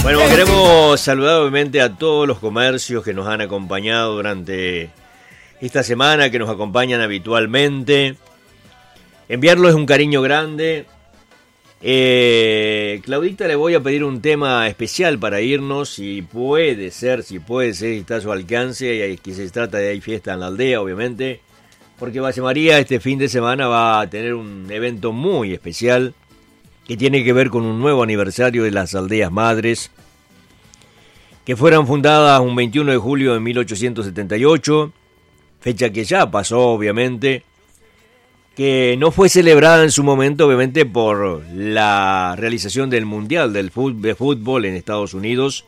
Bueno, queremos saludar obviamente a todos los comercios que nos han acompañado durante esta semana, que nos acompañan habitualmente. Enviarles un cariño grande. Claudita, le voy a pedir un tema especial para irnos, si puede ser, está a su alcance, y que se trata de Hay Fiesta en la Aldea, obviamente, porque Valle María este fin de semana va a tener un evento muy especial que tiene que ver con un nuevo aniversario de las Aldeas Madres, que fueron fundadas un 21 de julio de 1878, fecha que ya pasó, obviamente, que no fue celebrada en su momento, obviamente, por la realización del Mundial de Fútbol en Estados Unidos,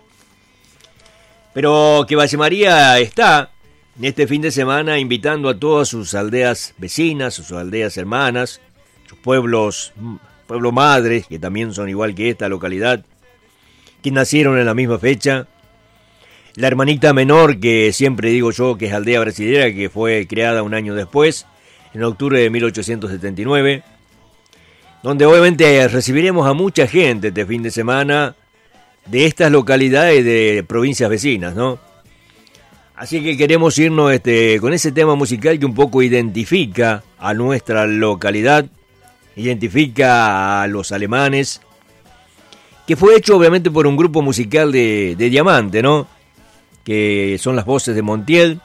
pero que Valle María está en este fin de semana invitando a todas sus aldeas vecinas, sus aldeas hermanas, sus pueblos madres, que también son igual que esta localidad, que nacieron en la misma fecha. La hermanita menor, que siempre digo yo que es aldea brasilera, que fue creada un año después, en octubre de 1879, donde obviamente recibiremos a mucha gente este fin de semana de estas localidades de provincias vecinas, ¿no? Así que queremos irnos con ese tema musical que un poco identifica a nuestra localidad, identifica a los alemanes, que fue hecho obviamente por un grupo musical de Diamante, ¿no? Que son las voces de Montiel,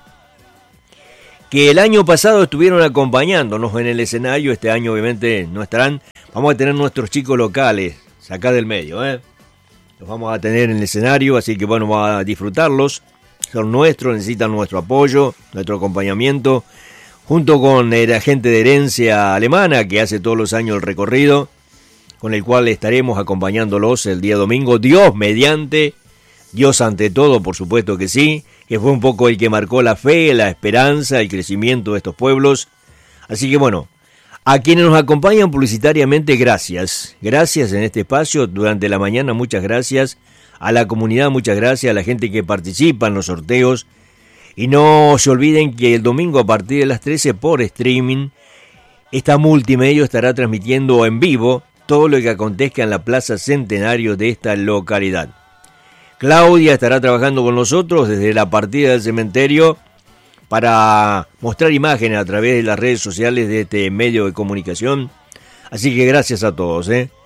que el año pasado estuvieron acompañándonos en el escenario. Este año obviamente no estarán. Vamos a tener nuestros chicos locales acá del medio, los vamos a tener en el escenario, así que bueno, vamos a disfrutarlos. Son nuestros, necesitan nuestro apoyo, nuestro acompañamiento, junto con la gente de herencia alemana que hace todos los años el recorrido, con el cual estaremos acompañándolos el día domingo, Dios mediante, Dios ante todo, por supuesto que sí, que fue un poco el que marcó la fe, la esperanza, el crecimiento de estos pueblos. Así que bueno, a quienes nos acompañan publicitariamente, gracias en este espacio durante la mañana, muchas gracias, a la comunidad, muchas gracias, a la gente que participa en los sorteos, y no se olviden que el domingo a partir de las 13 por streaming, esta multimedia estará transmitiendo en vivo todo lo que acontezca en la Plaza Centenario de esta localidad. Claudia estará trabajando con nosotros desde la partida del cementerio para mostrar imágenes a través de las redes sociales de este medio de comunicación. Así que gracias a todos.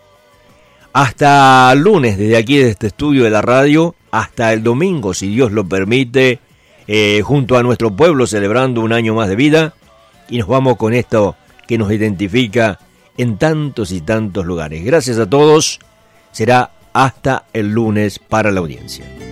Hasta el lunes, desde aquí, desde este estudio de la radio, hasta el domingo, si Dios lo permite, junto a nuestro pueblo celebrando un año más de vida. Y nos vamos con esto que nos identifica en tantos y tantos lugares. Gracias a todos. Será hasta el lunes para la audiencia.